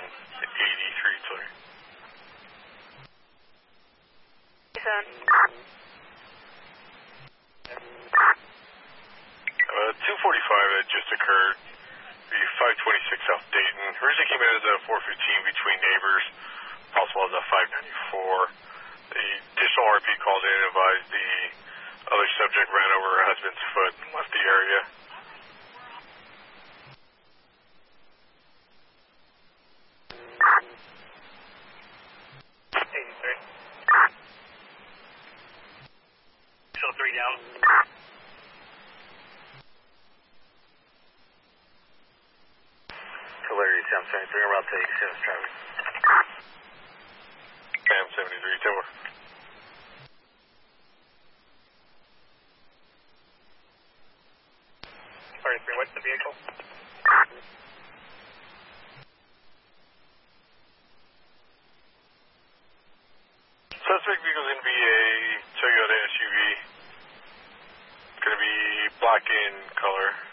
clear. 245 that just occurred. The 526 South Dayton. Originally came in as a 415 between neighbors. Possible as a 594. The additional RP called in and advised the other subject ran over her husband's foot and left the area. Still 3 down. Tulare, Sam 73, route to 87 traffic. Sam 73, Timber. Sorry, 3, what's the vehicle? Suspect vehicle is going to be a Toyota SUV. It's going to be black in color.